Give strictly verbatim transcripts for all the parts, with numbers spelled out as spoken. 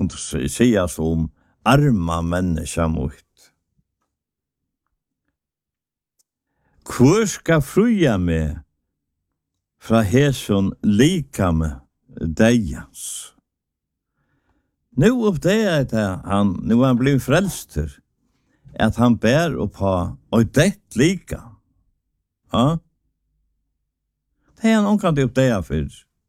kunde sägas om arma människa mot. Hvor skal fruja med fra heson likame deians? Nu uppdager det han, nu han blivit frälster, att han bär upp ha och det lika. Ja? Det är han omkant uppdager för.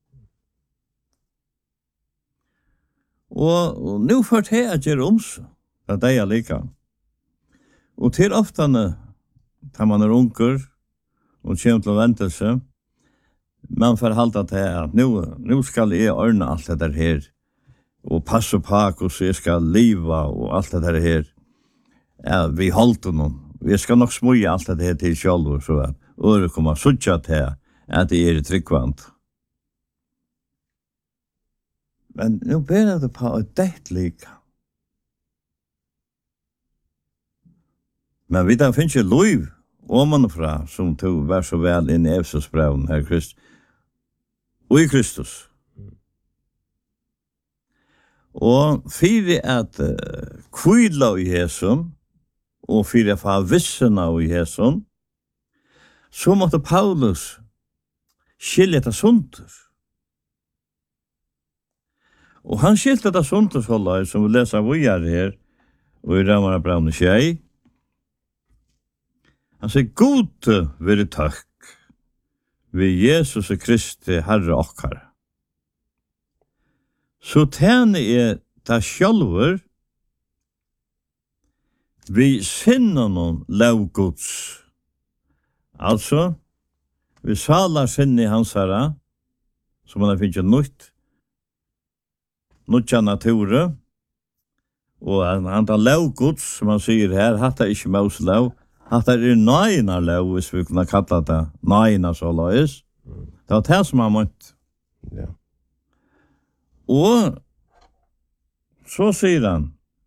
Och, och nu för det att göra om så, att det är lika. Och till ofta när man är unker och kommer till väntelse, man får halta till att nu, nu ska jag ordna allt det där här. Och passa på hur så jag ska leva och allt det där här. Ja, vi hållter någon. Vi ska nog smuja allt det här till själv och så att och det kommer sucha till att det är tryggvant. Men nu ber det på ett det lika. Men vi där finns ju liv om man fra som tog var så väl in i Efesosbrevet här Krist. Och i Kristus. Og fyrir at uh, kvila i Jesun, og fyrir at få vissena i Jesun, så måtte Paulus skilja det sunter. Og han skilte det sunter, som vi leser vi er her, og i Ramara Braune tjei. Han sier, gode være takk ved Jesus og Kristi Herre okkar. Så tjene er det sjølver vi sinner noen lavgods. Altså, vi salar sinne i hans herre, som han finner nytt, nødja nature, og han tar lavgods, som han sier her, hatt er ikke maus lav, hatt er nøyna lav, hvis vi kunne kalla det nøyna så lavis. Det var det som han måtte. Ja. Og så sier han,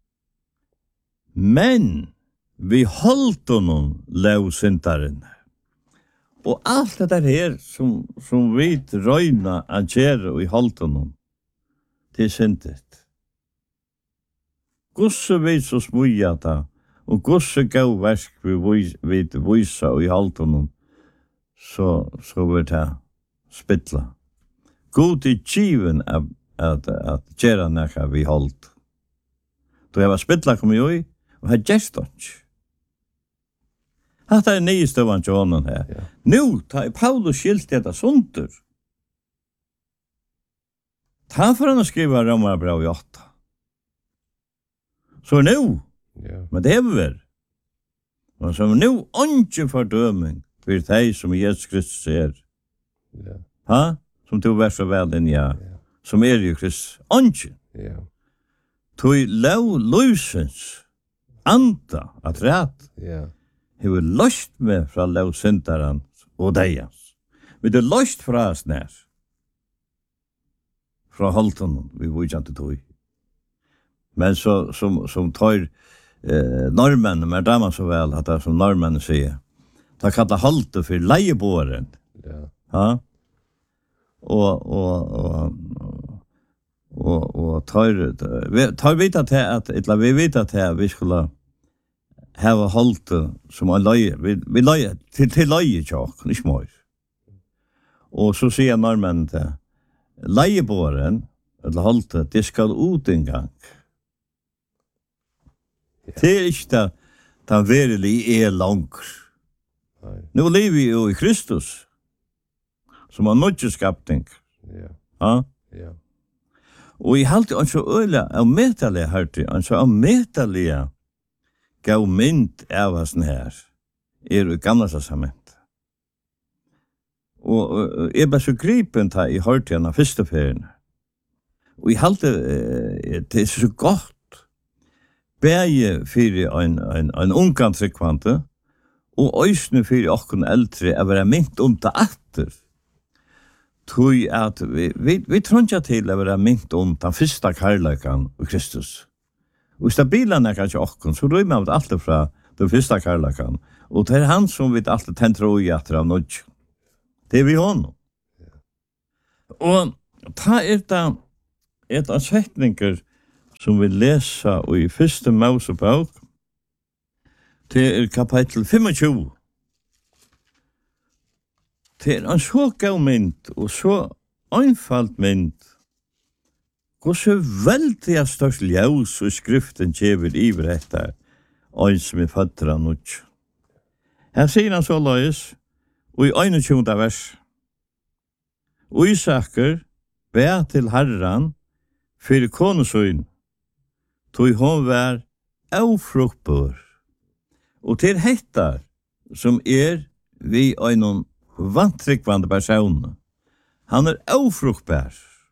men vi holdt honom lavsyntaren. Og alt det der her som, som vi røyna at gjøre og vi holdt honom, det er syntet. Gosse vi så smuja da, og gosse gav versk vi vysa og vi holdt honom, så, så vil det spittla. God i kiven av at at gera nakka vi holdt. Då jeg var spittla kom jo i, og har gestått. Hatt er nye støvann til hånden her. Ja. Nå, ta i Paulus skilt dette sunter. Ta for han å skrive Ramara bra i åtta. Så nå, ja. Men det er vi vel. Og så nå, åndsje fordøming for deg som Jesus Kristus er. Ja. Ha? Som tog vær så vel inn, ja. Ja. Som er jo Kristus, åndsje. Ja. Tog lov løsens anda at rett. Ja. Hever løst med fra lovsynderen og deians. Vi det løst fra oss nær. Fra holden, vi var ikke tog. Men så, som, som tar eh, norrmenn, men damer så vel, at det er som norrmenn sier, da kan det holde for leiebåren. Ja. Ja. Og, og, og, og, og tar, tar vita til at, eller vi vita til at vi skulle hava holdt som en løye, vi, vi løye, til, til løye tjokk, ikke mer. Og så sier norrmenn til, leiebåren, eller holdt, det skal ut en gang. Ja. Det er ikke det, det verilig er langt. Nå lever vi jo i Kristus, som har nødvendig skapning. Ja. Ja. Ja. Og i halte han så øyla av metallige hørte, han så av metallige gav mynd av sånn her, er i gamla testament. Og, og jeg ble så gripen ta i hørte han av første ferien. Og i halte eh, det er så godt bæge fyrir en, en, en ungan tryggvante, og øysene fyrir okken eldre er være mynt om det atter. Tui at vi, vi, vi trønja til å være mynt om den første kærleikan og Kristus. Og stabilen er kanskje okken, så røy med alt det fra den første kærleikan. Og det er han som vi alltid tentra og hjerter av nødj. Det er vi honom. Og ta er det et av setninger som vi lesa i første Mosebok, til er kapittel tjúgu. Det er en så gav mynd, og så einfalt mynd, hvor så veldig er størst ljus og skriften kjever iver etter, og som er føtter av noe. Her sier han så løys, og i einogtjúgunda vers, og Isaker be til Herren, for konesøyn, tog hon vær aufruktbar. Og til hettar, som er vi einon vantrykvande personer. Han er aufruktbar.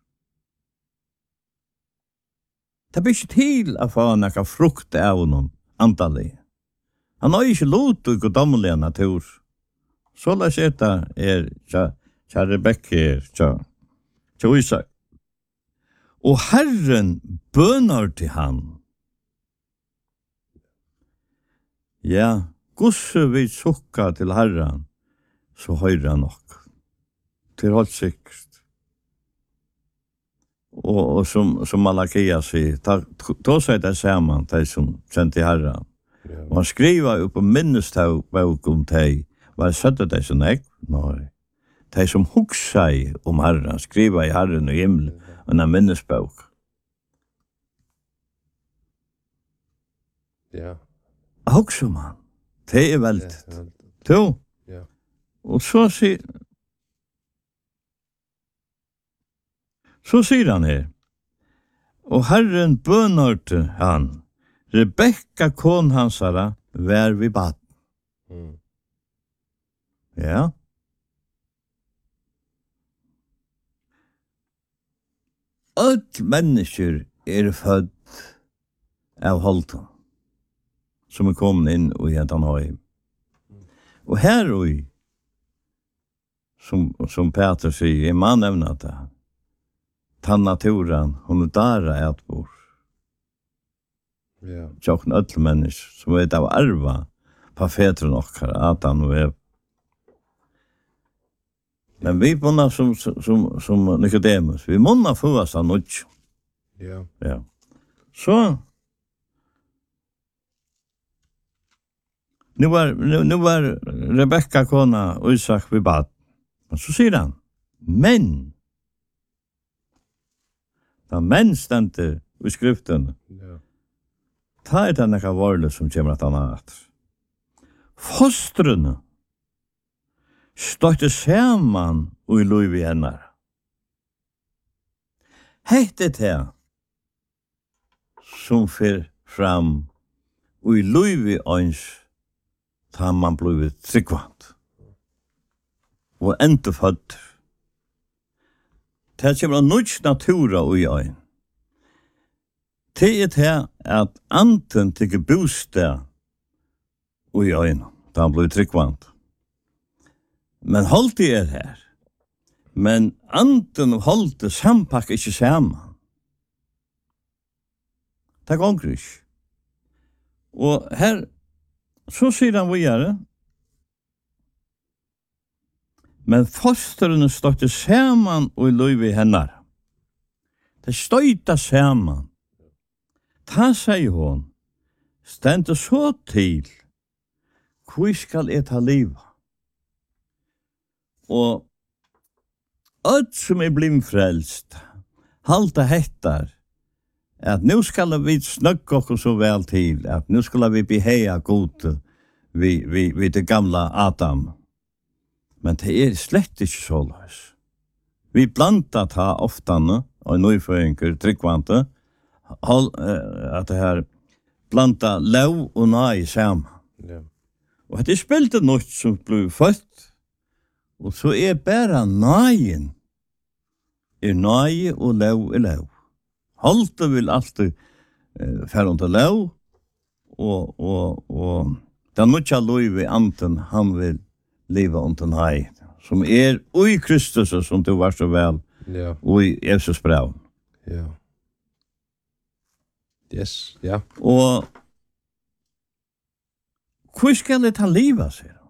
Det blir ikke til å få nekka frukt av honom antallig. Han har ikke lot og goddommelige natur. Så la oss etta er tja, tja Rebekka, tja, tja Isak. Og Herren bønar til han. Ja, gosse vi sukka til Herren, så høyre han nok. Til holdt sikkert. Og, og som, som Malakia sier, ta, ta seg det sammen, de som kjente Herren. Ja. Og han skriver jo på minnestau om de, hva søtte de som jeg? Nei. De som hugsa om Herren, skriver i Herren og himmel, og en minnesbok. Ja. Hugsa om han. Det er veldig. To. Ja. Og så sier, så sier han her, og Herren bønørte han, Rebekka kon hansara, vær vi bad. Mm. Ja. Alt mennesker er født av holden, som er kommet inn og hentan høy. Og her og som, som Peter sier, er man nevnet det, ta naturen, hun er der et bor. Ja. Tjokken ødel mennesker, som vet av arva, på fetren okkar, Adam og Eva. Men vi munna som, som, som Nicodemus, vi munna få oss av noe. Ja. Ja. Så, nu var, nu, nu var Rebekka kona og Isak vi bad. Og så sier han, men, da menn stendte i skriften, Ja. ta er det nekka varle som kommer at han hat. Fostrene støtte saman og i lov i hennar. Hette det som fer fram og i lov i ens ta man blivit tryggvant og enda født. Det kommer nødt natura og i øyn. Det er det at anten tykker bostad og i øyn, da han blir tryggvant. Men holdt det er her. Men anten og holdt det sampakker ikke sammen. Det går ikke. Og her, så sier han videre, men fosterene støtte sammen og i lov i hennar. Det støyta sammen. Ta sier hun, stendte så til, hvor skal jeg ta livet? Og alt som er blitt frelst, halta hettar, at nu skal vi snakke oss så vel til, at nu skal vi beheia god vi, vi, vi det gamla Adam. Men det er slett ikke så løs. Vi blanda ta oftane, og nøyføringer, tryggvante, at det her blanda lov og nei sammen. Ja. Og det er spilt noe som ble født, og så er bare nøyen, er nøye og lov er lov. Holte vil alltid eh, fære under lov, og, og, og den nødja lov i anten, han vil leva under nøye, som er ui Kristus, som du var så vel, Ja. ui Jesus brev. Ja. Yes, ja. Og hvor skal det ta livet, sier han.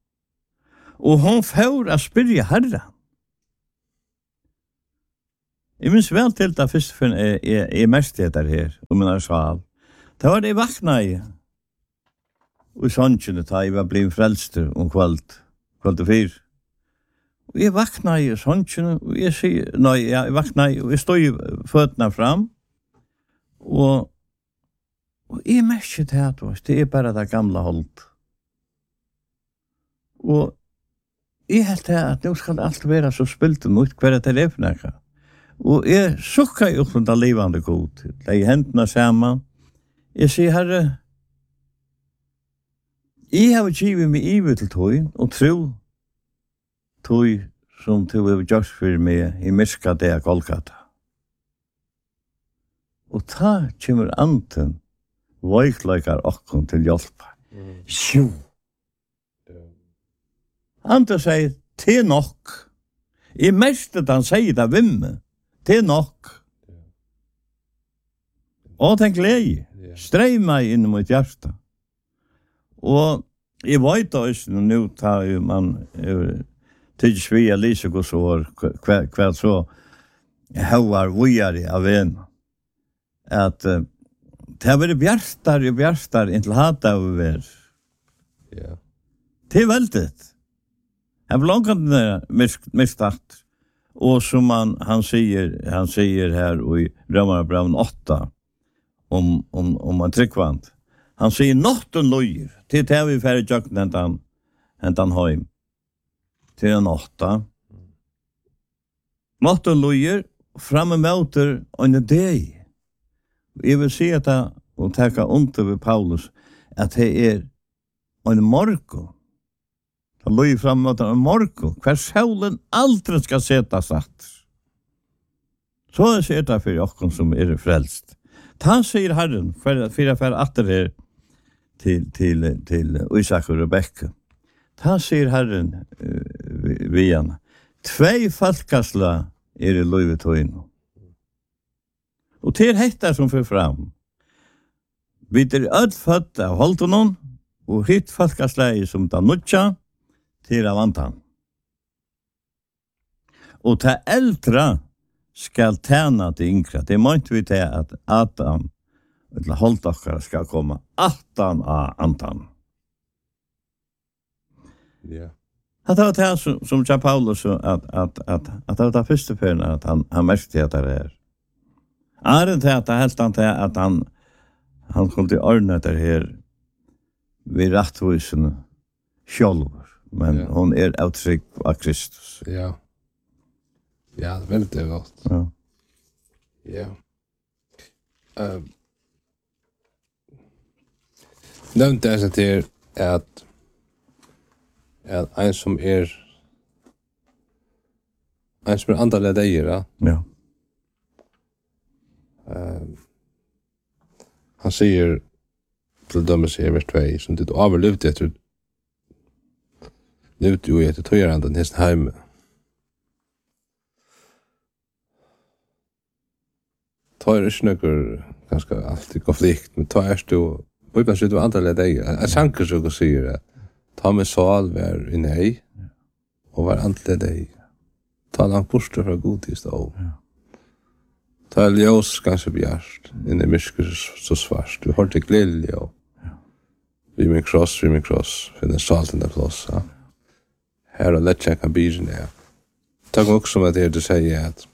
Og hon får å spyrje Herren. Jeg minns vel til det første for jeg, jeg, jeg mest det der her, om min sal. Det var det jeg vakna i. Og i sånnkjene da jeg var blitt frelst om kveld, kveld og fyr. Og jeg vakna i sånnkjene, og jeg sier, nei, jeg vakna i, og jeg stod i føttene fram, og, og jeg merket det at det er bare det gamle holdt. Og jeg helt det at nå skal alt være så spilt og nytt hver etter det for noe. Og jeg sukker jo fra det livende god. Det er hendene sammen. Jeg sier, Herre, jeg har givet meg ivet til tog, og tro tog som tog har gjort for meg i Miska det er Kolkata. Og ta kommer anten veikleikar okkom til hjelpa. Sjo! Anten sier, til nok. I mestet han sier det vimme. Til nok. Og tenk lei. Strei meg inn mot hjertet. Og jeg vet også, nå tar jo man til svia lyse gos år, hva så hauar vujar av en, at uh, det har vært bjertar og bjertar inntil hata av ver. Ja. Det er veldig. Jeg vil langkant mistat. Og som han, han sier, han sier her i Rømarbraun åtta, om, om, om en tryggvand. Han sier, notten løyer, til det vi færre tjøkken hentan, hentan heim. Til en åtta. Notten løyer, framme møter, og en deg. Jeg vil si at jeg, og tenke under ved Paulus, at det er en morgon. Det løyer framme møter en morgon, hver solen aldri skal seta satt. Så er det det for okken som er frelst. Ta sier Herren, for, for jeg fer atter her til, til, til Isak og Rebekka. Ta sier Herren uh, vi han. Tvei falkasla er i løyvet høyno. Og til hettar som fyrir fram. Vi er ødfødt av holtonon, og hitt falkasla som da nutja til av antan. Og ta eldra skal tjäna til yngre. Det måtte vi til at Adam, eller holdokkara, skal komme attan av antan. Ja. Att det var det som, som Jean Paulus, att, att, att, att det var det första för att han, han märkte att det är. Är det inte att det helt han till att han, han kom till ordna det här vid rättvusen själv. Men Ja. hon är uttryck av Kristus. Ja. Ja, det är väldigt gott. Ja. Ja. Um, Nevnt det så till att att en som är en som är andra lejer, Ja. um, han säger till dömes i vers två som det överlevt efter levt ju efter tvåranden i sin hem. Tar är snöker ganska alltid konflikt, men tar är du på ibland så det andra lejer. Jag sanker så att säga att ta med sal var i nej och var andra dig. Ta langt bort fra godis då. Ja. Ta ljus kanskje bjørst, inn i mysker så svart. Du har til glede, ja. Vi min kross, vi min kross, finner salten der plass, ja. Her og lett jeg kan bygge ja. Takk også med det du sier at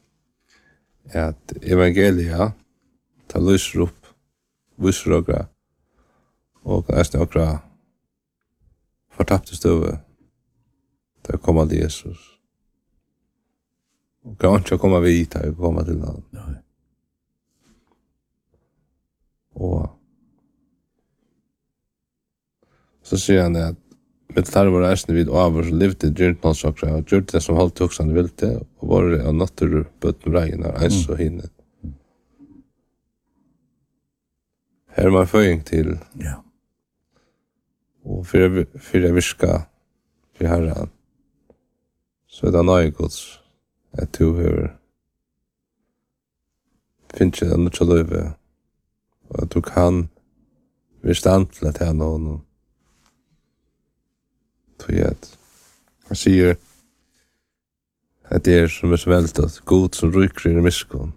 at evangelia ta lyser opp, viser okra, og nesten okra fortapte støve til å komme til Jesus. Och kan inte komma vid till att komma till honom. Nej. Och så säger han att med tarvar resten vid över så levde djurnt någon sak och gjorde det som hållt också han ville och var det av natter bött med regn och ens och hinne. Här är man föring till Ja. och för för det viska för Herren. Så det är nöjgods att du har finns det något så löve och att du kan bestantla till någon för att jag säger Det är som är svältat, god som rycker i miskon.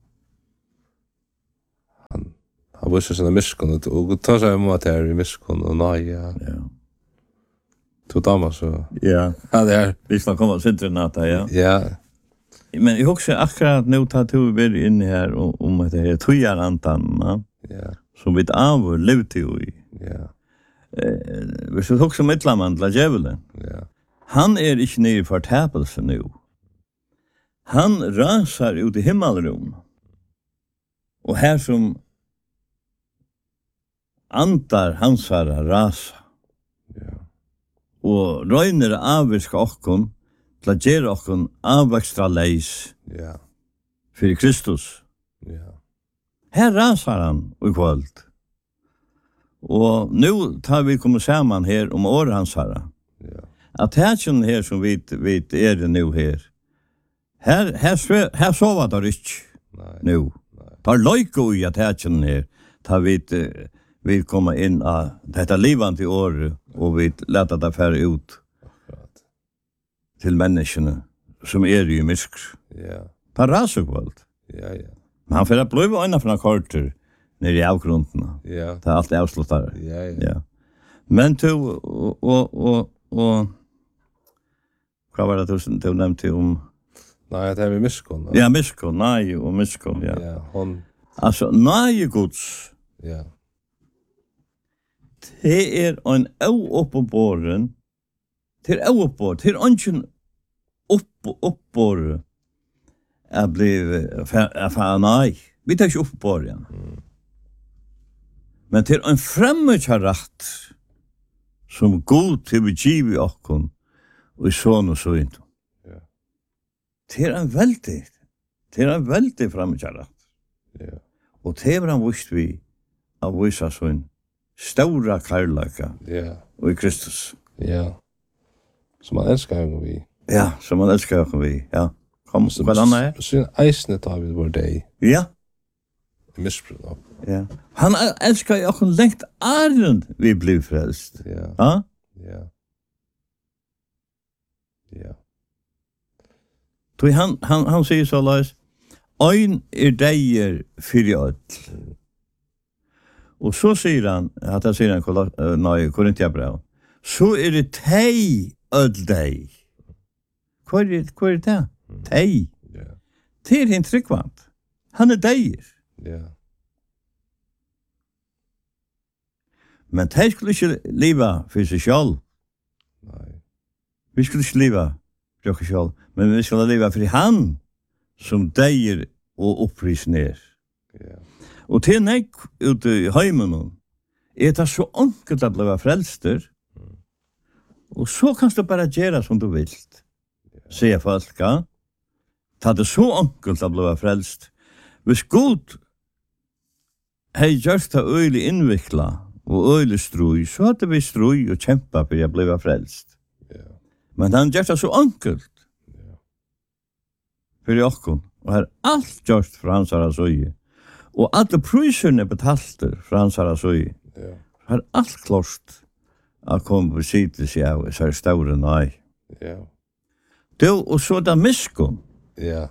Han han visar sina miskon och tar sig emot här i miskon och nej, ja. Ja. Två damer så. Ja. Ja, det är. Vi ska komma sen till natta, ja. Ja. Men jag också akkurat nu tar du väl in här om att det är tojar antan, va? Ja. Som vi av levde i. Ja. Eh, vi ska också mittlamandla djävulen. Ja. Han är inte nere för täpelse nu. Han rasar ut i himmelrum. Och här som antar hans herra rasa. Ja. Og røyner avvirska okkon til at gjøre okkon avvekstra leis Ja. for Kristus. Ja. Her rasar han i kvöld. Og nu tar vi kommet saman her om året hans herra. Ja. At hætjen her som vi, vi er det nu her, her, her, sve- her sova der ikke Nej. nu. Tar løyko i at hætjen her, tar vi eh, vi kommer inn av dette livande året, og vi leta det fære ut Akkurat. til menneskene som er i mysk. Ja. Ta rasukvald. Ja, ja. Men han får att bliva öna från korter nere i avgrunderna. Ja. Det är allt avslutare. Ja, ja. Ja. Men du, och, och, och, och vad var det du, du nämnde om? Nej, det är vi miskon. Ja, miskon, nej och miskon, ja. Ja, hon. Alltså, nej Guds, Ja. det är en ouppenbaren, det är ouppenbaren, det är inte upp, uppbaren att bli, för nej, vi tar inte uppbaren. Mm. Men det är en fremmedkärratt som god till vi giv i okkon och i sån och så inte. Ja. Det är en väldigt, det är en väldigt fremmedkärratt. Ja. Och det är han visst vi av vissa sån stora kärleka Ja. och i Kristus. Ja. Som man älskar ju vi. Ja, som man älskar oss vi. Ja. Kom, vad annat är? Så eisne tar vi vår dig. Ja. Missbruk. Ja. Han älskar ju också längt aren vi blir frälst. Ja. Ja? Ja. Ja. Då han han han säger så Lars. Ein er deir fyrir öll. Og så sier han, at han sier han, nei, Korintiabrev, så er det tei öll dei. Hva er det, hva er det? Tei. Ja. Det er hin tryggvant. Han er deir. Ja. Men tei skulle ikke leva for seg selv. Nej. Vi skulle ikke leva for oss selv, men vi skulle leva for han som deir og oppris ner. Ja. Og til nek ute i heimen er det så enkelt å bli frelster, og så kan du bare gjøre som du vil, sier folk, ja. Ta det så enkelt å bli frelst. Hvis Gud har gjort det øyelig innvikla og øyelig strøy, så hadde vi strøy og kjempa for å bli frelst. Ja. Men han gjør det så enkelt for okkon, og har alt gjort fra hans herra søye. Og alle pryserne betalte fra hans herra søye. Ja. Har alt klart å komme på sidelse av så er store nei. Ja. Det og så da miskon. Ja.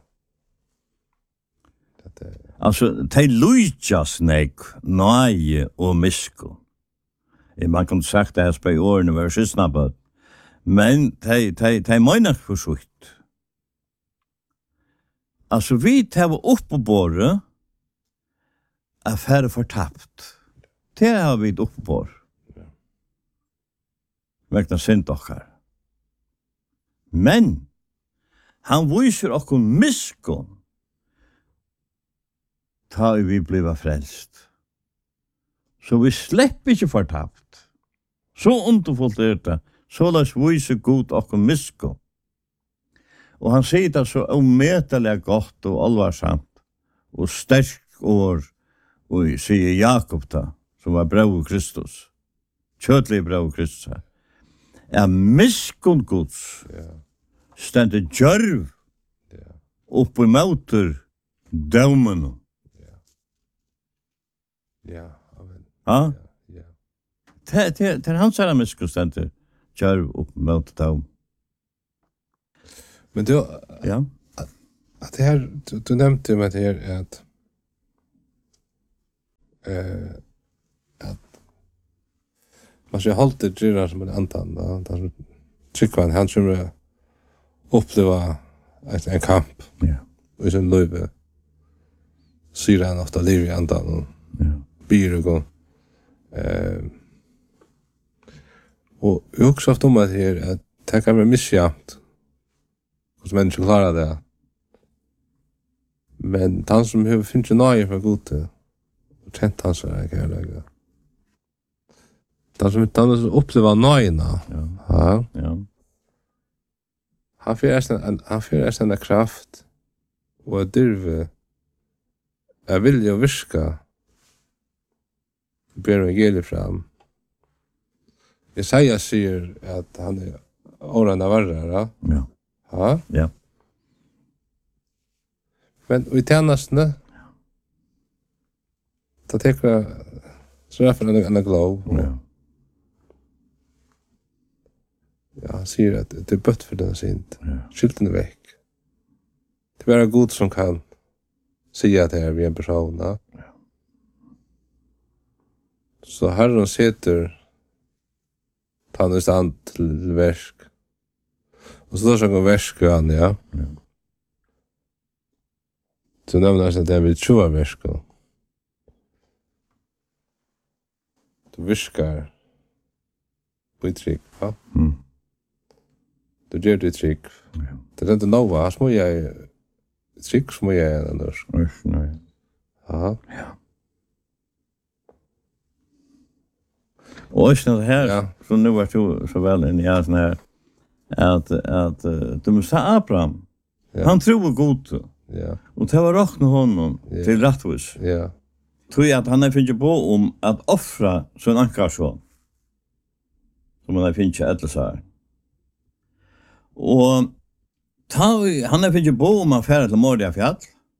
Det är Altså, de lujtjas nek nei og miskon. Eh, Man kan sagt det her spør årene var så snabbet. Men de, de, de mener for sutt. Altså, vi tar opp på båret er færre fortapt. Det har vi opp på båret. Vekna synd okkar. Men, han viser okkar miskon ta vi bliva frelst. Så vi slipper ikke fortapt. Så underfullt er det. Så las viser god okkar miskon. Og han sier det så ometelig godt og alvarsamt og sterk år og sier Jakob da, som var brev Kristus. Kjøtlig brev Kristus her. Er miskon Guds ja. stendte djørv Ja. opp i møter dømen. Ja. Amen. Ja? Ja. Det det er hans herre miskon stendte djørv opp i møter dømen. Men du, ja. Att det här, du, du nämnde ju med det här att eh, att man ska hålla det dyrare som en antan. Han tycker man, han kommer uppleva ett, en kamp Ja. i sin liv. Syra han ofta liv i antan och Ja. byr och gå. Eh, och jag har också haft om att det här att det kan vara missjämt hos människor klarar det. Men han som har finns ju nöje för gode och känt han så här kärlek. Han som inte han upplever nöjena. Ja. Ja. Ja. Han får en han får en kraft och dyrve. Jag vill ju viska. Ber evangeliet fram. Jesaja säger att han är årarna värre, Ja. ja. Ja. Men i tjänsten då tar jag så därför en en glow. Ja. Ja, han säger att det är bött för den synd. Ja. Skylten är väck. Det är bara god som kan säga att det är en person. Ja. Så Herren sätter han i stand till versk. Och så då så går versk han, ja. Ja. Så nämner han att det vill tjua versk. Du viskar på ett trick, va? Mm. Du gör det trick. Ja. Det är inte nova, han små jag trick små jag annars. Usch, nej. Ja. Ja. Och just det här, Ja. så nu var du så väl in i allt här, att, att uh, du måste ha Abraham. Ja. Han tror god. Ja. Och det var räkna honom Ja. till rättvis. Ja. Tror jag att han har finnit på om att offra sin ankarson. Som han har finnit ett så här. Och ta, han har finnit på om att färra till Moria fjall.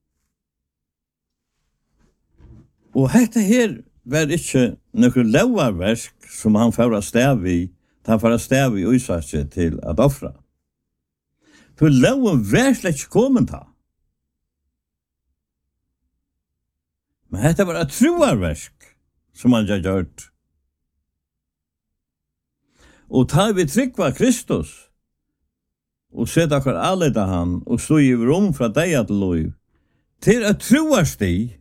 Och detta här var inte någon lovarverk som han förra stäv i. Han förra stäv i utsatsen till att offra. För loven var släck kommentar. Men detta var ett troarverk som han har gjort. Och tar vi tryck var Kristus och sätta kvar alla han och stå i rum för dig att lov till ett troarstig.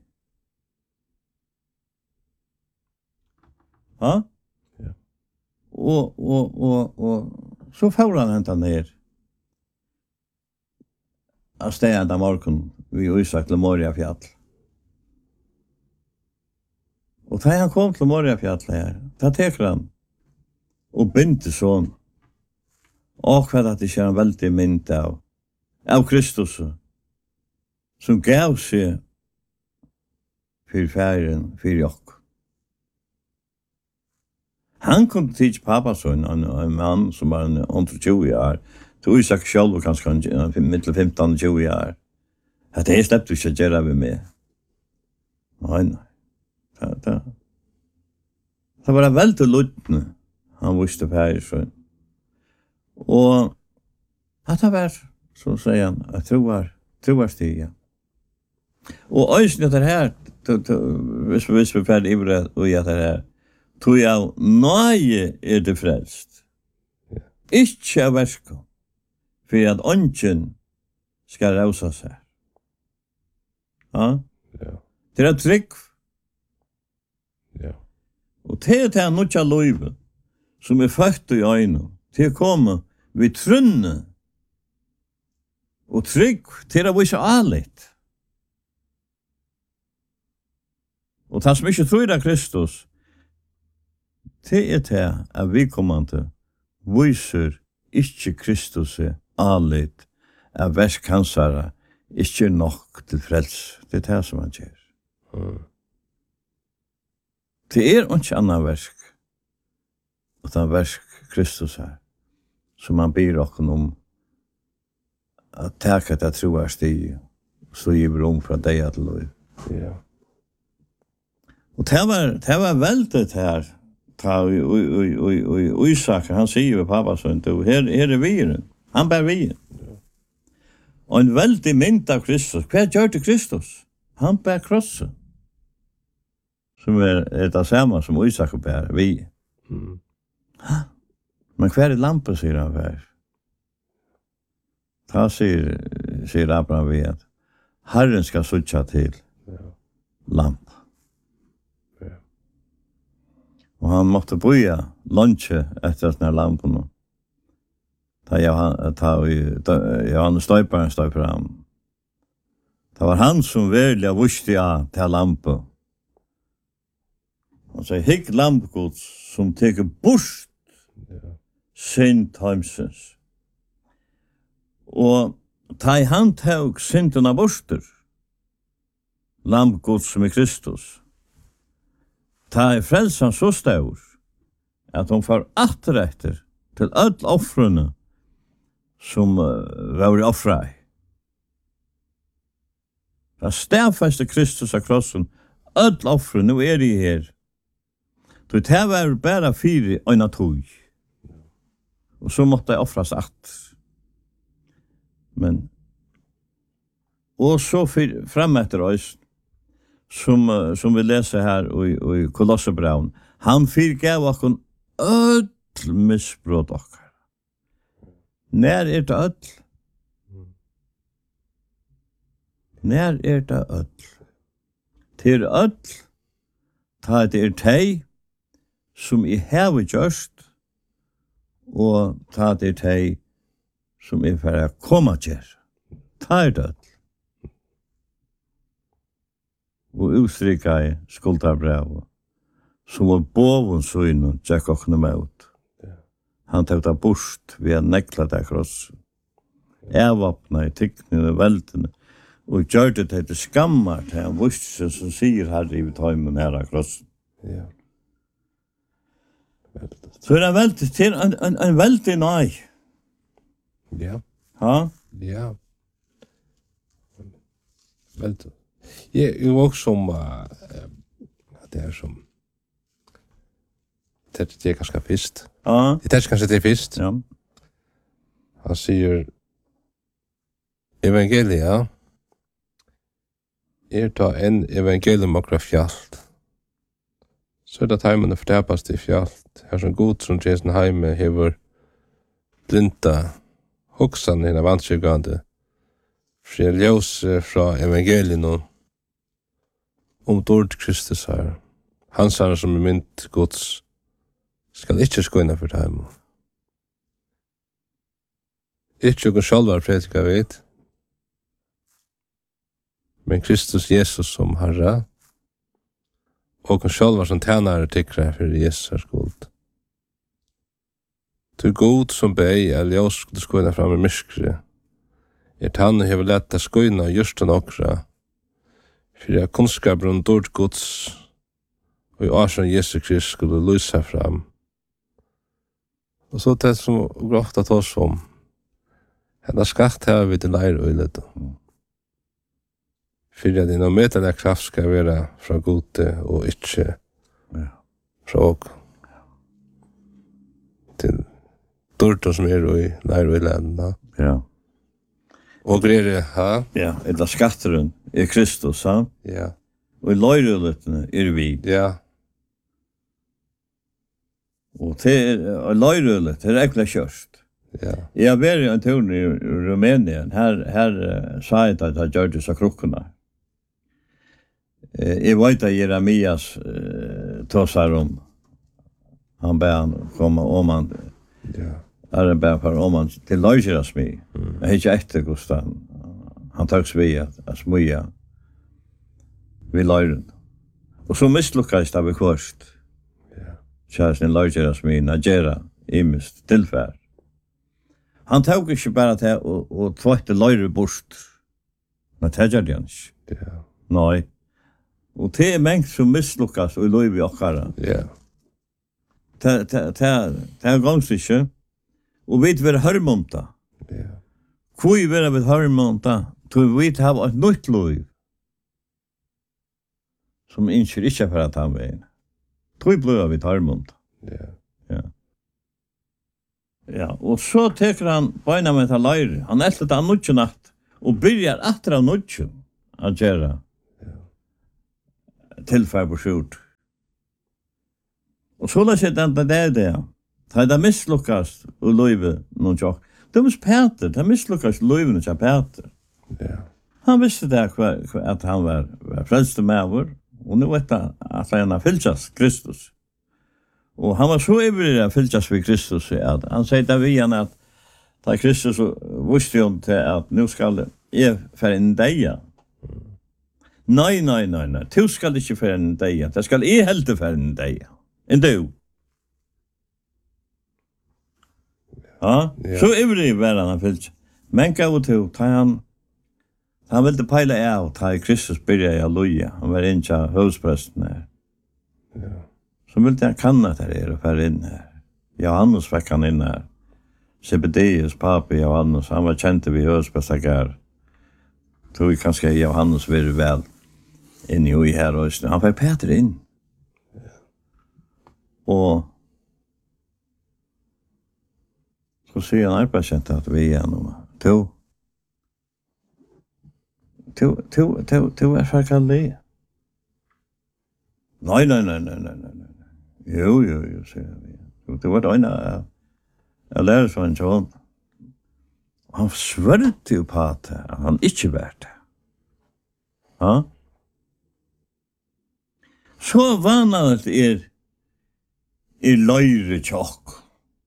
Ja? Ja. Och, och, och, och så får han hämta ner. Av stegen av morgon vid Isak till Moria fjall. Och när han kom till Moria fjall här, då teker han och binte sån. Och för att det känner väldigt mynt av, av Kristus som gav sig för färgen, för jock. Han kunde tids pappa så en, en man som var en hundra tjugo år. Till Isak själv kanske en mittel femton tjugo år. Att det är släppt vi ska göra vi med. Nej, nej. Det, det, det var väldigt luttne. Han visste färg så. Och att det var, så säger han, jag tror, tror stiga. Och öjsnet det här, hvis vi är färdig i det och jag det här, tror jag, nej är det frälst. Ja. Ikke av verska, för att ånken ska rausa sig. Ja? Ja. Det är ett trick. Ja. Och det är det här nutja löjve som är fött i ögonen till att komma vid trunne och trygg till att visa allt. Och det som inte tror av Kristus, det är det att vi kommer till visar inte Kristus allt av verskansare inte nok till fräls. Det är det som han gör. Mm. Det är inte annan verk. Utan verk Kristus här. Som man ber oss om att täcka det troar stig. Så ger rum för dig att lov. Ja. Och det var, det var väldigt här. Ta i i i i Isak han säger ju pappa så inte här här är viren. Han bär vi. Og en veldig mynd av Kristus. Hva gjør det Kristus? Han bär krossen. Som är er det samma som Isak bär, vi. Mm. Men hva er lampen, sier han hver? Da sier, sier Abraham vi at Herren skal sutja til Ja. lamp. Ja. Og han måtte boja lunsje etter denne lampen. Da Johan- ta vi- da Johannes Støyperen stod fram. Det var han som virkelig visste ja til lampe. Han sier, hikk lampgods som teker bort Ja. synd heimsens. Og ta i han teg synden av borster, lampgods som er Kristus, ta i frelsan så stor, at hon får atteretter til öll offrene som uh, var i offrai. Da stedfeste Kristus av krossen, öll offre, nu er de her. Så det var bare fire øyne tog. Og så måtte jeg offras att. Men, og så fyr, frem etter oss, som, uh, som vi leser her i, i Kolossebraun, han fyrgav okken öll misbrot okkar. När er det öll? När er det öll? Til öll, ta det er teg, som i hevet gjørst, og ta det er teg, som er for å komme til. Ta er det öll. Og utstrykka i skuldabrev, som var boven synen, tjekk okkene med ut. Han tok det bort ved å nekla det kross. Evapna i tikkene og veltene, og gjør det til det skammar til han visste som sier her i tøymen her av krossen. Ja. Väldigt. Så er det veldig til en, en, en veldig nei. Ja. Ja? Ja. Väldigt. Ja, det var också som uh, det är som det är ganska fist. Ja? Det är kanske det fist. Ja. Han säger evangelia er ta en evangelium akkurat fjalt. Så er det heimen å fortapes til fjalt. Her som god som Jason heime hever blinda hoksan henne vanskjegande fri ljøs fra evangelien om dård Kristus her. Hans her som er mynt gods skal ikke skoina for heimen. Ikke noen sjálvar predika vet, men Kristus Jesus som Herre, og noen sjálvar som tjenare tikkere for Jesus skuld. Du god som bei, eller jeg skulle skoina fram i myskre, er tanne hever lett å skoina just den okra, for jeg kunnskaper om dård gods, og i årsson Jesus Kristus skulle lysa fram. Og så det som grått at oss om, henne skatt her vi til leirøylet. Fyrir at innom metallega kraft skal være fra gode og ikke Ja. fra åk. Til dårto som er i leirøylet. Ja. Og greier, ha? Ja, eller skatteren er Kristus, ha? Ja. Og i løyrøyletene er vi. Ja. Og til løyrøylet er egentlig kjørst. Ja. Jeg har vært en tur i Rumænien. Her, her uh, sa jeg at jeg gjør disse krukkene. Uh, jeg vet at Jeremias uh, tåsar om. Han ber han komme om han. Ja. Er en ber for om han til løygeras mi. Mm. Jeg har ikke etter hvordan han tøks vi at jeg smøya vi løyren. Og så mislukkes det vi kvørst. Ja. Kjæresten løygeras mi, Najera, imist, tilfær. Han tog ikke bare til å, å tvøyte løyre bort. Men det gjør det han ikke. Ja. Nei. Og det er mengt som mislukkes og løyve i okkara. Ja. Det er gongs ikke. Og vi vil hørmånta. Ja. Hvor vil vi hørmånta? Så vi vil ha et nytt løyv. Som innskjer ikke for at han vil. Tror blir vi hørmånta. Ja. Ja. Ja, og så teker han beina med ta leir. Han eltet han nødje natt og byrjar atra av nødgjum at gjøre tilfær på skjort. Og så la seg den det er det. Da er det mislukkast og løyve noen tjokk. Det var Peter, det mislukkast løyve noen tjokk Peter. Ja. Han visste det at han var, var frelste med vår, og nu vet han at han har fylltjas Kristus. Og han var så ivrig at fylltjas ved Kristus, at han sier til vi at da Kristus visste jo til at nu skal jeg fære inn deg. Nei, nei, nei, nei, du skal ikke fære inn deg, det skal jeg helte fære inn deg. Enn du. Ja, ja. Så ivrig var han fylltjas. Men gav og to, ta han Han ville peile av, ta i Kristus byrja i Alluja. Han var inn til høvdspresten her. Ja. Så ville han kanna det her og fære inn her. Johannes fikk han inn her. Zebedeus, papi Johannes, han var kjent ved høvdsprestagar. Tror vi kanskje Johannes var vel inn i her også. Han fikk Peter inn. Ja. Og så sier han arbeidskjent at vi er noe. To. Tu tu tu tu er fakali. Nei nei nei nei nei nei. Jo jo jo sier vi. Du det var en jeg lærer så en sånn. Han svørte jo på at han ikke vært det. Ja? Så vannet er i løyre tjokk.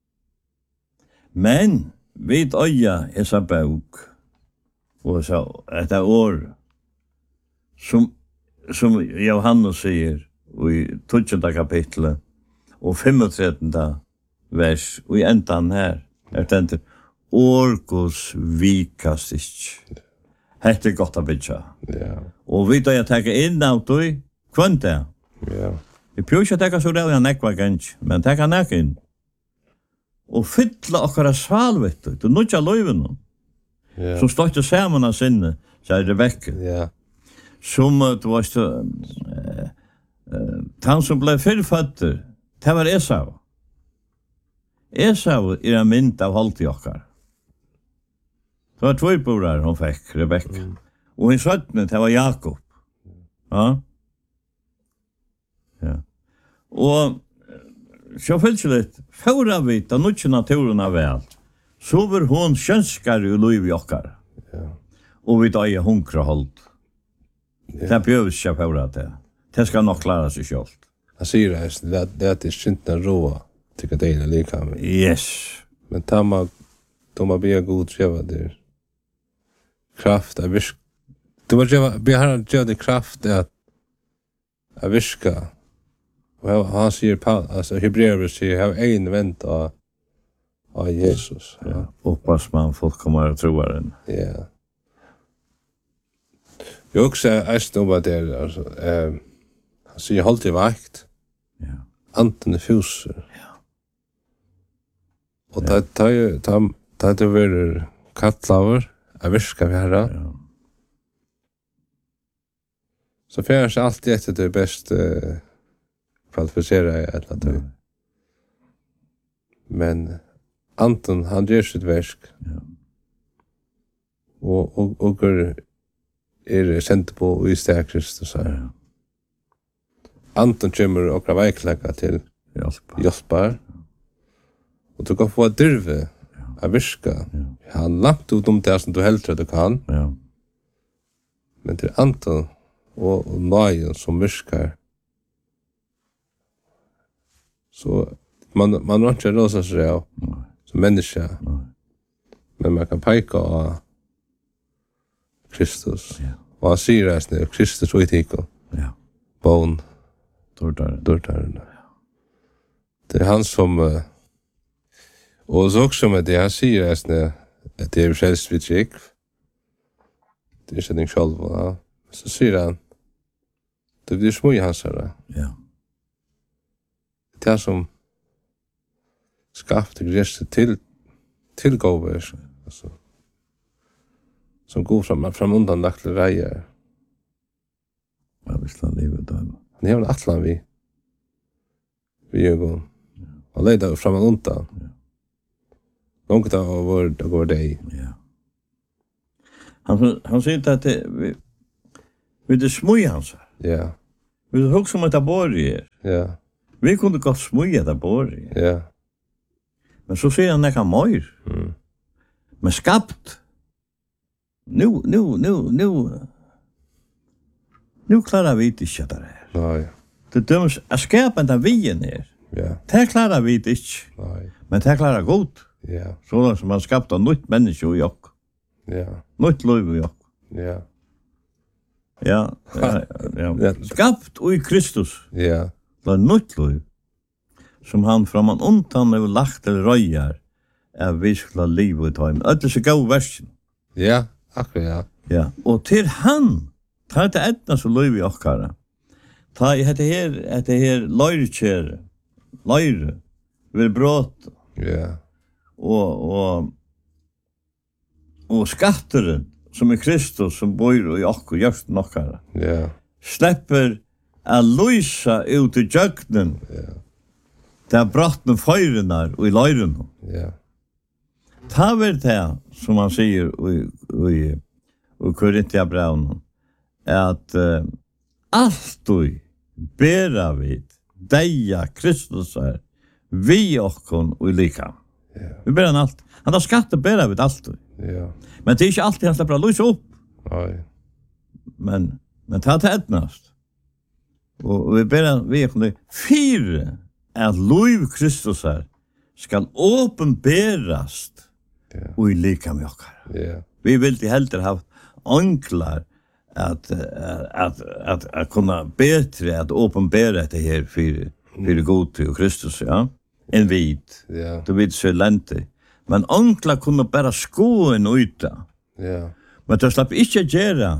Men vid øya er så bøk. Og så et år som, som Johannes sier i tjuende kapitlet og femogtrettende vers og i endan her er det Orkos vikast ikke. Hette er godt å bytja. Ja. Og vi da jeg tenker inn av det, kvønt det. Ja. Vi prøver ikke å tenke så reall jeg nekva gans, men tenker nek inn. Og fytla okkara svalvitt, du nødja løyven nå. Ja. Som stod til sammen av sinne, sier Rebecca. Ja. Som, du vet, uh, uh, han som ble fyrføtter, det var Esau. Esau er en mynd av holdt i okkar. Det var två bror hun fikk, Rebecca. Mm. Og hun søttene, det var Jakob. Ja. Ja. Og så fyllt seg litt, før vi, da nå ikke naturen er vel, så var hon kjønskare i liv i okkar. Ja. Og vi da er hunkra holdt. Ja. Det behøver ikke før det. Det skal nok klare seg selv. Han sier det, det er at det er skjentene råa til at det er like med. Yes. Men ta man, de må be god treva der. Kraft av virka. Du må be her treva der kraft er at av virka. Og han sier, altså Hebreerbrevet sier, jeg har en vent av av Jesus. Ja. Hoppas man folk kommer att tro den. Ja. Jag också är stod där alltså eh han säger håll till vakt. Ja. Anten är fuser. Ja. Och det tar ju tar tar det väl kattlaver. Jag viska vi här. Ja. Så färs alltid efter det bästa eh, kvalificera ett att ja. Men Anton, han gjør sitt versk. Ja. Og, og, og er sendt på i steg Kristus. Ja. Anton kommer og veiklegger til hjelper. Og du kan få dyrve av virka. Ja. Han langt ut om det som du helter du kan. Ja. Men til Anton og, og nøyen som virker, så man, man har ikke råd seg av. Ja. Som människa. Mm. Men man kan peka av Kristus. Ja. Och han säger att det är Kristus och etikon. Ja. Bån. Dörtaren. Dörtaren. Ja. Det är han som... Uh, och så också med det han säger att det är självs vid tjek. Det är inte själv. Ja. Så säger han det blir små i hans här. Ja. Det är han som skapte gräset till till gåvor alltså som går fram fram undan lagt till vägar. Ja, visst han lever där. Ni har atlan vi. Vi är gå. Och leda fram undan. Ja. Långt av vår dag går dig. Ja. Han, han sier at det, vi, vi det smøy hans. Ja. Vi det hugsa om at det bor i her. Ja. Vi kunne godt smøy at det bor i her. Ja. Men så sier han nekka møyr. Mm. Men skapt. Nu, nu, nu, nu. Nu klarar vi ikke at det er. Nei. Det dømes, er skapen den vien her. Ja. Det klarar vi ikke. Nei. Men det klarar godt. Ja. Sånn som han skapte nytt menneske i okk. Ja. Nytt liv i okk. Ja. Ja, ja, ja. Ja. Skapt i Kristus. Ja. Det er nytt liv. Som han fra man undan har lagt eller røyer er vi skulle ha liv i tøym. Ødelig så gav versen. Ja, akkurat, ja. Ja, og til han tar det etna så liv i okkara. Ta i hette her, hette her løyrekjere, løyre, vil brått, Ja. og, og, og skatteren, som er Kristus, som bor i okkur, gjørst nokkara, Ja. slipper a lysa ut i djøgnen, Ja. det er brattne føyrenar og i løyren. Ja. Ta vel det, som han sier i, i, i Korintia braun, at uh, alltid bera vid deia Kristus er vi okkon og i lika. Ja. Vi ber han alt. Han har skatt å bera vid alltid. Ja. Men det er ikke alltid han slipper å lyse opp. Nei. Men, men ta til etnast. Og vi ber han, vi okkon fire at lov Kristus er skal åpenberast Ja. og i lika med okkar. Ja. Vi vil til helter ha anklar at, at, at, at kunna betre at åpenbæra det her for, for god og Kristus, ja, enn vit. Ja. Du vet så lente. Men anklar kunna bara skoen uta. Ja. Men det slapp ikke gjøre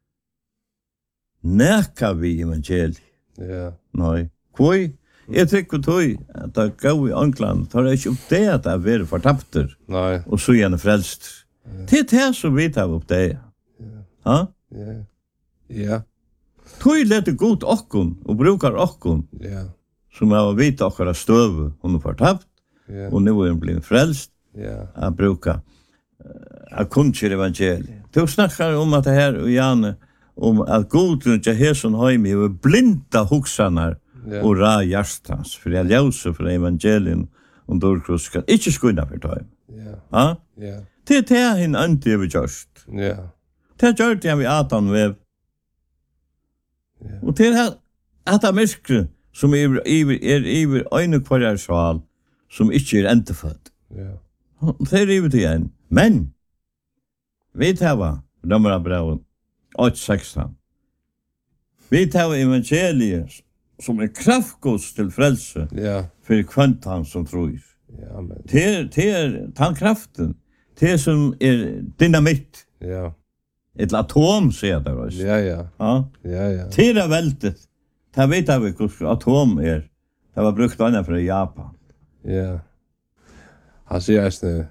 neka vi evangeliet. Ja. Nei. Hvor? Jeg trykker tog at det gav i anklan, tar jeg ikke opp det at det er vært fortapter, Nei. og så gjerne frelst. Det er det som vi tar opp det. Ja? Ja. Ja. Tog lette god okkon, og brukar okkon, Ja. som er å vite okkara støve, hun er fortapt, Ja. og nu er hun blitt frelst, Ja. a bruka a kunnskjer evangeliet. Du snakkar om at det her, og Janne, om at god rundt jeg hesson heim i blinda hoksanar Ja. og ra hjertans, for jeg ljøse for evangelien om dårkrus skal ikke skunna for tøym. Ja. Ja? Ja. Det er det hinn andi vi gjørst. Ja. Det er gjørt jeg vi atan vev. Ja. Og til at at det myrkre som er iver er iver øyne kvarjar sval som ikke er endefødt. Ja. Det er iver til igjen. Men vi tar Romera brevet åtte seksten. Vi tar evangeliet som er kraftgods til frelse Ja. for kvant han som tror. Ja, men. Det er, det er den kraften. Det er som er dynamitt. Ja. Et atom, sier det også. Ja, ja. Ja. Ja, ja. Det er veltet. Det vet jeg ikke hvordan atom er. Det var brukt annet fra Japan. Ja. Han sier eisne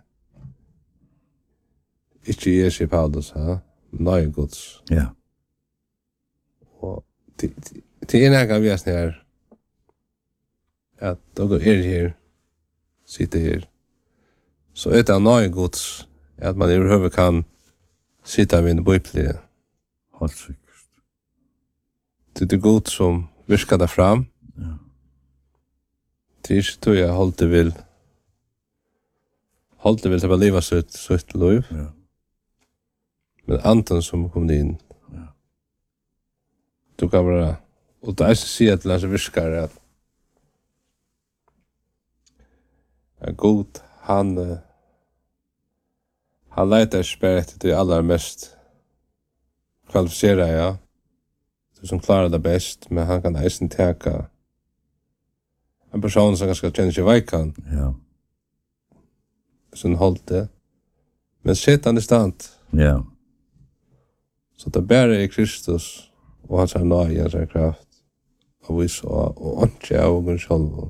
ikke Jesu Paulus, ha? Nøye gods. Ja. Og til en ega vi eisne her at dere er her, sitter her, så er det nøye gods at man i høve kan sitta vid en bøyplige. Helt sikkert. Det er god som virker der fram. Ja. Det er ikke tog jeg holdt det vil holdt det vil til å leve sitt, sitt liv. Ja. Men anten som kom inn. Ja. Du kan være, og det er ikke si at det virker at er god, han eh, han leiter spær etter det aller mest kvalifiserer, ja. Det som klarer det best, men han kan eisen teka en person som ganske kjenner seg veikan, Ja. som holdt det. Men sett han i stand, Ja. så det bare er Kristus, og hans er nøy, hans er kraft, og vi så, og ikke av oss selv.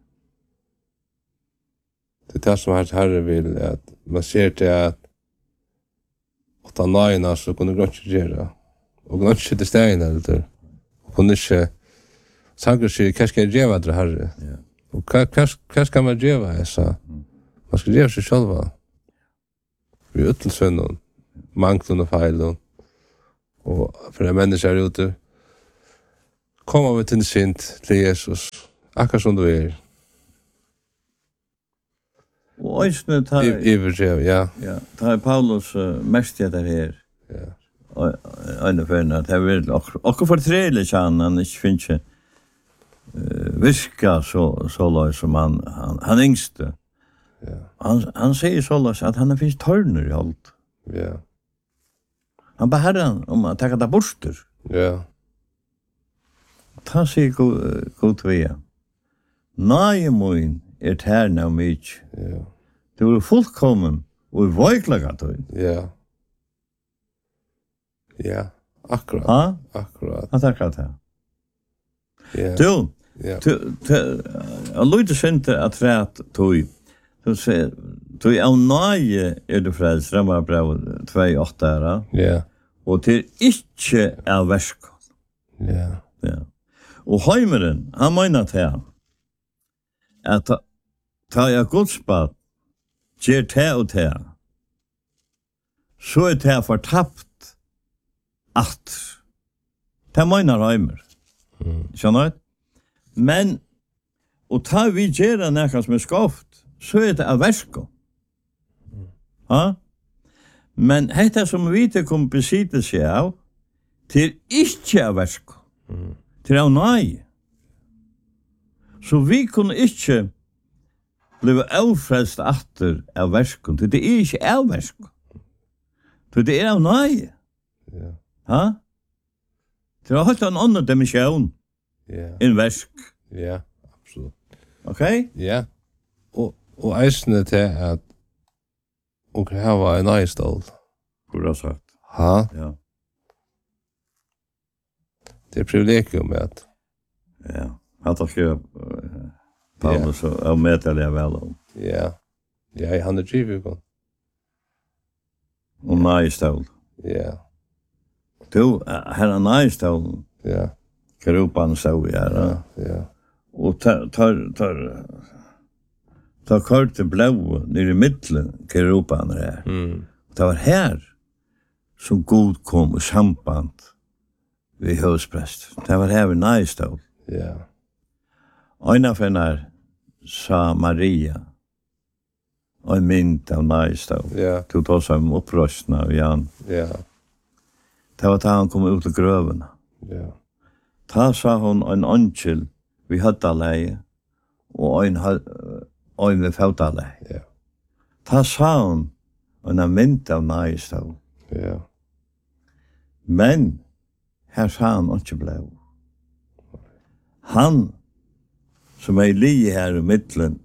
Det er det som hans herre vil, at man ser til at og ta nøyene, så kunne grønt ikke gjøre. Og grønt ikke til stegene, eller og kunne ikke sanger sier, hva skal jeg gjøre det herre? Ja. Og hva, hva, hva skal man gjøre, jeg sa? Man skal gjøre seg selv. Vi er uttelsønnen. manglen och fejlen. Och för en människa ute kommer vi till synd till Jesus. Akkurat som du är. Och ösnen tar... Ja. Ja, tar Paulus uh, mest det här. Ja. Eine för att det vill och och för tredje chan han inte finns ju viska så så låt som han han han yngste. Ja. Han han säger så låt att han finns törner i allt. Ja. Han behärrar om att ta det borster. Ja. Ta sig god god via. Nej moin är här nu mig. Ja. Du är fullkommen och väglagat. Ja. Ja, akkurat. Ja, akkurat. Jag tackar det. Ja. Du, ja. Du, du, jag lydde synte att rätt tog. Du säger, du är av nöje är du frälst, Ramar brev två åtta. Ja. Och till inte av verskon. Ja. Ja. Och Heimeren, han menar till han, att ta, ta jag godsbad, ger te och te, så är det förtappt att det menar Heimer. Mm. Skjønner du? Men, og ta vi gjør nekka som er skaft, så er det av versko. Mm. Ja? Men dette som vi til kom besitte seg av, til ikke av versko. Mm. Til av nei. Så vi kunne ikke bli avfrelst atter av versko, til det er ikke av versko. Til det er av nei. Ja. Ja? Det er helt en annen dimensjon. Ja. En versk. Ja, absolut. Ok? Ja. Og og eisne til at og hava en eistol. Hvor har sagt? Ha? Ja. Det er privilegium at Ja. Hatt att skriva Paulus och meddelar väl om. ja. Ja, han er givet gå. Och nej stol. Ja. Du har en nej stol. Ja. Kropan så ja. Ja. Ja. Och tar tar tar tar kort det blå ner i mitten kropan där. Mm. Det var här som god kom i samband vi huspräst. Det var här vid nej stol. Ja. Eina fennar sa Maria og en mynd av Næstad. Ja. Du tar seg om opprøstene av Jan. Ja. Det var da han kom ut av grøvene. Ja. Da sa hon en angel vi høtta leie og en, en vi fauta leie. Ja. Da sa hon en mynd av Næstad. Ja. Men her sa han ikke ble. Han som er li her i middelen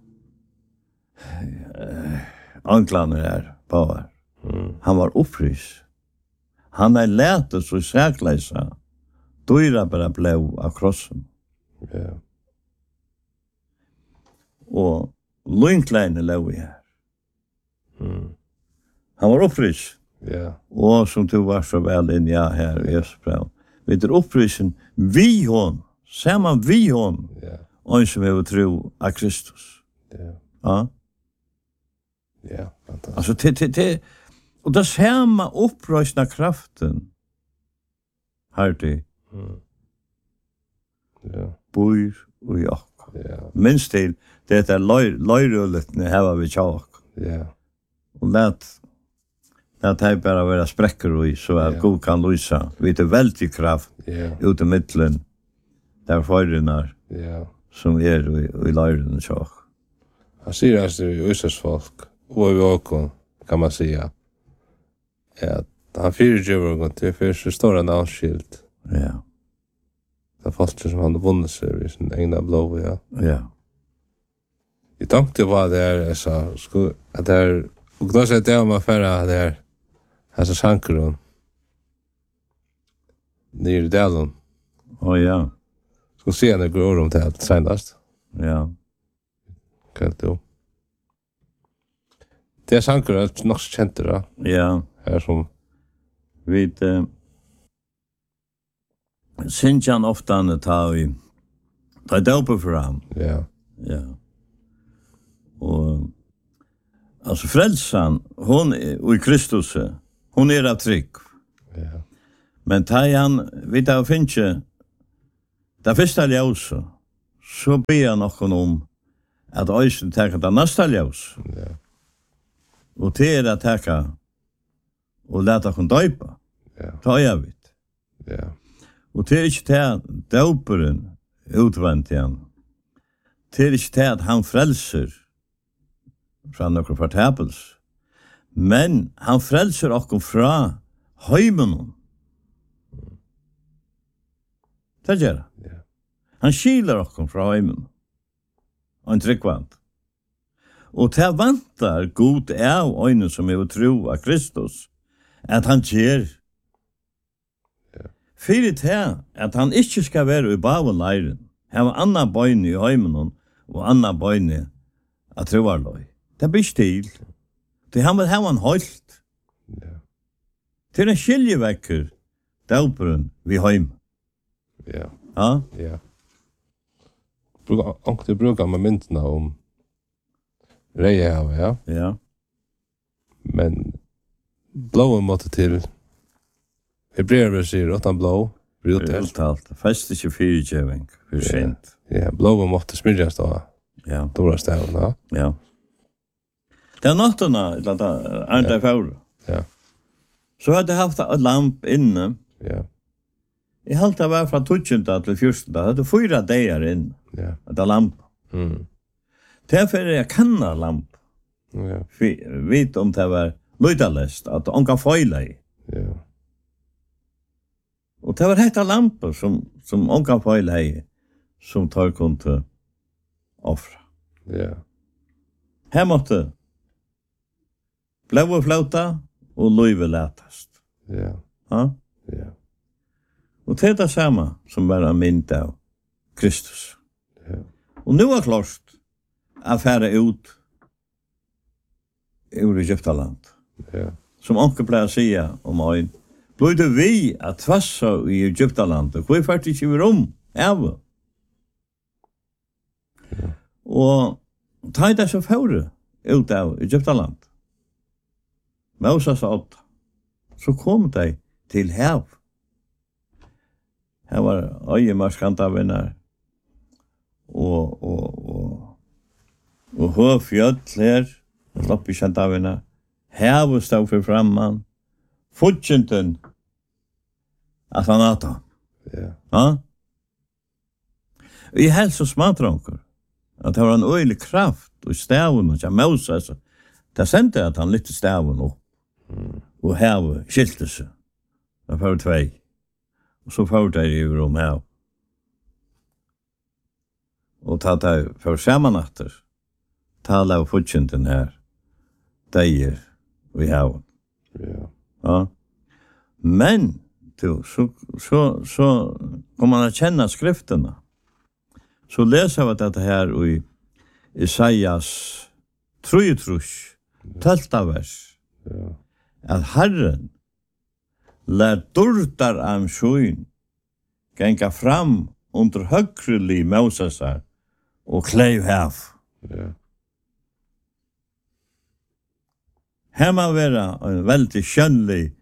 uh, anklaner her på her. Mm. Han var upprys. Han er lært oss å sækleisa dyra bara blev av krossen. Ja. Og lynkleine lov i her. Mm. Han var upprys. Ja. Og som du var så vel inn ja her i Østbrau. Vi er upprysen vi hon. Saman vi hon. Ja. Og som er tro av Kristus. Ja. Ja. Ja, fantastiskt. Alltså det det det och det samma upprösna kraften har det Mm. Ja. bor och jag. Ja. Minst till det är löjrullet när här vi tjock. Ja. Och lät lät det bara vara spräckor i så att Ja. god kan lysa. Vi det väldigt kraft Ja. ut i mitten där fördelar Ja. som är i i löjren tjock. Han säger att det är Israels folk och vi åker kan man säga att han fyrer gått till för så stora namnskilt. Ja. Det fast som han vunnit sig i sin egna blå, ja. Ja. I tänkte vad det är så skulle att det är och då så att det var för att det är alltså sankron. Nere i dalen. Oh ja. Ska se när går om det senast. Ja. Kan du? Det är sankron att nog känt det Ja. här som Vi uh, Sinjan ofta han tar i ta dope för ham. ja. Ja. Och alltså frälsan hon och i Kristus hon är av trygg. Ja. Men tar han vid av finche det första ljuset så ber han någon om att ösen tar det nästa ljus. Ja. Och det är att ta och låta hon döpa. Ja. Ta jag vet. Ja. Och det är inte det döparen utvänt igen. Det är inte det att han frälser från några förtäpels. Men han frälser också från heimen. Det gör det. Ja. Han skilar också från heimen. Och en tryggvant. Och det vantar god av ögonen som är tro av Kristus. Att han ger. Fyrir det at han ikke skal være i bavenleiren. Han var annan bøyne i heimen og annan bøyne av troarløy. Det blir stil. Det han vil ha en holdt. Ja. Til en skiljevekker døperen vi heim. Ja. Ja? Ja. Brukar onkel brukar man myntna om Reja, ja. Ja. Men blåa måtte til Hebreer sier at han blå brutalt. Brutalt. Fest ikke fyrirgjøving. For sent. Ja, blåa måtte smyrjast da. Ja. Dora stavn, ja. Ja. Det er nattena, eller det er ikke fjord. Ja. Så hadde jeg haft et lamp inne. Ja. Jeg halte det var fra tutsjenta til fjørstenta. Det hadde fyra dager inne. Ja. Det er lamp. Mm. Derfor er jeg kanna lamp. Ja. Vet om det var løydalest, at han kan feila i. Ja. Og det var hetta lamper som, som han kan feila i, som tar kunde offra. Ja. Her måtte blåa flauta og løyve letast. Ja. Ja? Ja. Og det er det samme som bare er mynd av Kristus. Ja. Og nu er klart att färra ut ur Egyptaland. Ja. Som onkel pleier säga om ein. Blev det vi att tvassa i Egyptaland och vi faktiskt inte rum även. Ja. Och ta det så förre ut av Egyptaland. Moses sa så kom de till hav. Här var öjemarskanta vänner. Och och och og høy fjøll her, slapp i kjent av henne, hev stod for framman, fortjenten, at han åt. Ja. Ja? I helse smatronker, at det var en øyelig kraft, og staven, og jeg møsa, så det sendte at han lytte staven opp, Mm. og hev skilte seg. Det var tvei. Og så førte jeg i rom hev. Og tatt jeg for samanatter, tala av fortjenten her, deir vi har. Ja. Ja. Men, du, så, så, så kommer man att känna skrifterna. Så läser vi detta här i Isaias trojutrush, tölta vers, Ja. att Herren lär durtar am sjön gänga fram under högreli Mosesar och kleiv hav. Ja. Her må være en veldig skjønnelig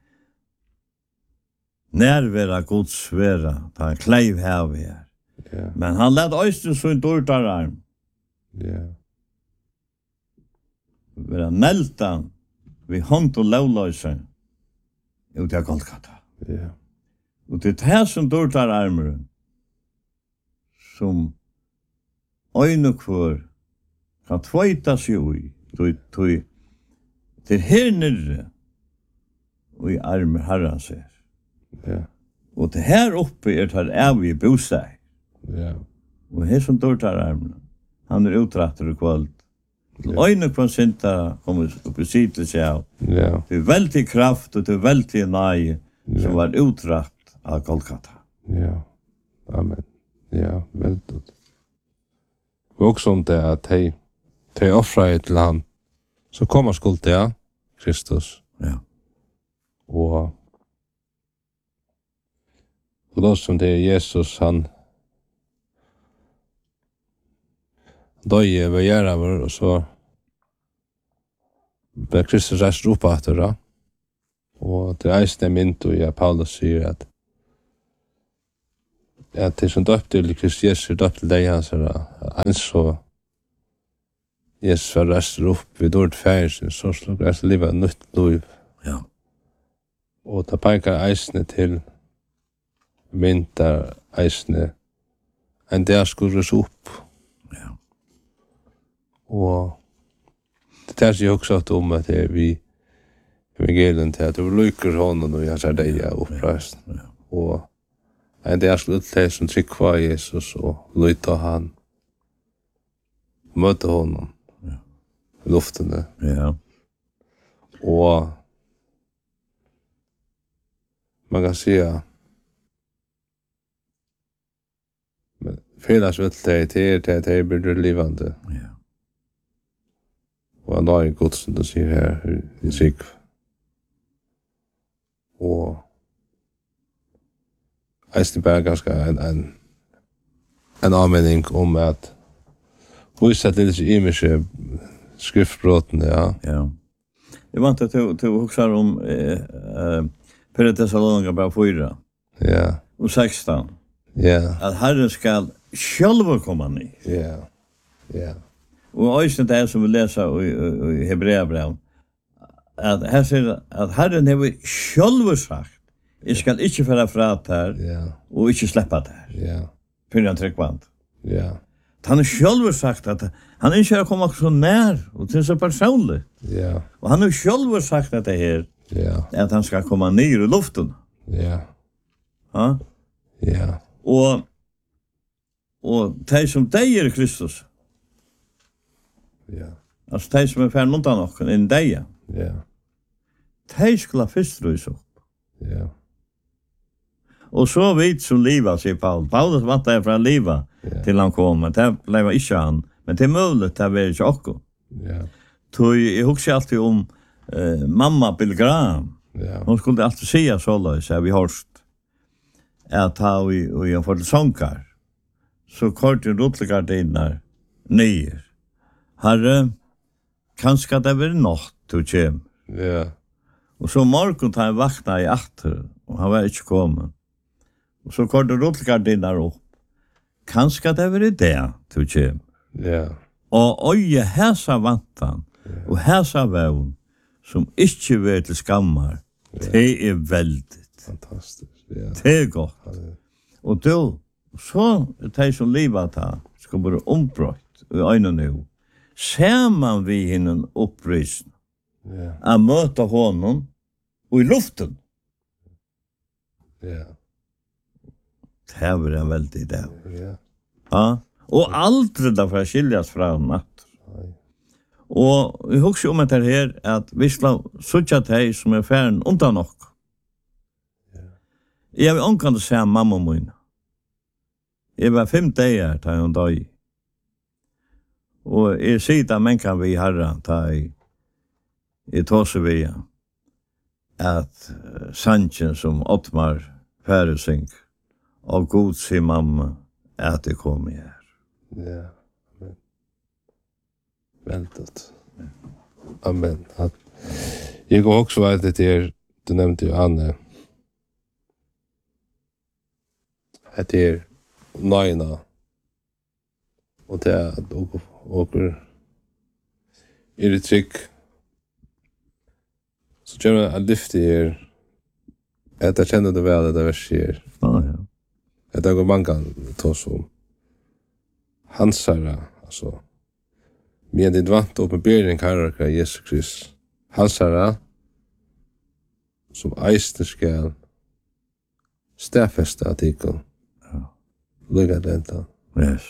nærværa Guds vera, da han kleiv her vi er. Ja. Men han led øysten sin dårtararm, Ja. være neltan vi hånd og lovløyse ut av Golgata. Ja. Og det er det som dårtararmeren, som øyne kvar kan tveita seg ui, tui, tui, til her nere, og i armer herran ser. Ja. Og det her oppe er tar av i bostad. Ja. Og her som dår tar armen, han er utratter og kvalt. Til øyne kvann sinta kommer opp i sitt seg av. Ja. Det er veldig kraft og det er veldig nai som Ja. var utratt av Golgata. Ja. Amen. Ja, veldig. Og også om det at de, de offrer til han, så kommer skuld til ja, Kristus. Ja. Og og da som det er Jesus, han døye ved Gjeraver, og så ble Kristus reist opp etter det. Og det er eisne mynd, og ja, Paulus sier at at det som døpt til Kristi Jesus, døpt til deg hans er en så Jesus var rester opp ved dårlig færelsen, så slår jeg livet nytt liv. Ja. Og det peker eisne til mynd der eisne en der skulle røs opp. Ja. Og det er så jeg også om at det er vi evangeliet til at det lykker hånden og jeg ser deg oppreist. Ja. Og en der skulle til som trykker Jesus og lytte han møte honom Ja. i luftene. Ja. Og man kan si at felles vill det till det det blir livande. Ja. Och en dag Gud som du ser här i sig. Och jag bara ganska en en en anmelding om att hur sätt det sig imische skriftbrotten, ja. Ja. Jag vant att du du huxar om eh eh för det så långa bara fyra. Ja. Och sexton. Ja. Att Herren ska själv komma ner. Ja. Ja. Och ösnet det som vi läser i, i Hebreerbrevet att här säger att Herren har själv sagt jag ska inte föra fram här Ja. och inte släppa det här. Ja. För en tryckband. Ja. Han har själv sagt att han inte ska komma så nær och till så personligt. Ja. Och han har själv sagt att det här Ja. att han ska komma ner i luften. Ja. Ja. Ja. Och och de som dejer Kristus. Ja. Alltså de som är färd undan och en deja. Ja. De skulle först rösa upp. Ja. Och så vet som liva, säger Paul. Paulus vant det från liva Ja. till han kom. Men det blev inte han. Men det är möjligt att det är inte också. Ja. Så jag husker alltid om eh, mamma Bill Graham. Ja. Hon skulle alltid säga så, så vi hörst. Att ha vi och jag får sångkar. Så kort ju ruttlegardiner ner. Herre, kanske det blir något du kem. Ja. Och så morgon tar jag vakna i atter. Och han var inte kommen. Och så kort ruttlegardiner upp. Kanske det blir det du kem. Ja. Og øye hæsa vantan, og hæsa vevn, som ikke vil til skammar, det er veldig. Fantastiskt. Ja. Det er godt. Og du, så er det som livet ta, skal bare ombrøtt i øynene nå. Ser man vi henne opprisen, Ja. å møte honom, og i luften, Ja. det er en veldig det. Ja. Ja. Og aldri da for å skiljas fra natt. Og vi husker om etter her at vi skal suttja teg som er færen undan nok. Jeg vil omkant å se mamma min. Jeg var fem dager da hun døg. Og jeg sier da men kan vi herra da jeg i Tåsevia at uh, Sanchin som Ottmar Færesing og god sier mamma at det kom i her. Ja. Amen. Väldigt. Amen. Att jag går också att det är du nämnde ju Anne. Att det är nöjna. Och det är att åka åker i det tryck. Så känner jag att lyfta er att jag känner det väl att det är sker. Ja, ja. Att det går många tås om hansara, alltså med det vant upp med bering karakter Jesus Kristus. Hansara som eisne skal stafesta artikel. Ja. Lugga denta. Yes.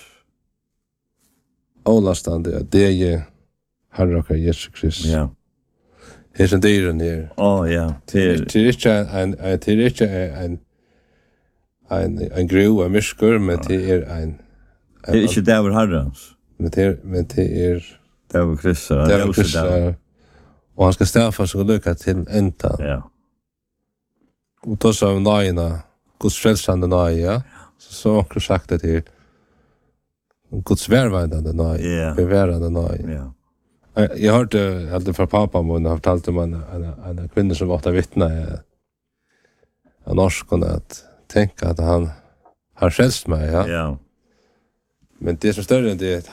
Ålastande at det er herrakar Jesus Kristus. Ja. Her som dyren her. Åh, ja. Til, Til ikke en, en, til ikke en, en, en gru, en myrskur, men til er en, det er ikke David Harrans. men til, men til er David Christer. det er Kristus, og han skal staffa seg og lukka til enda. Ja. Og då sa vi nøyene, Guds frelsande nøye, ja. Så så har onkel sagt det til Guds vervandande nøye, Ja. bevarande nøye. Ja. Jag jag hörde alltid från pappa men har fortalt om en en en kvinna som var vittna en norsk och att tänka att han har skällt mig, ja. Ja. Men det som större än det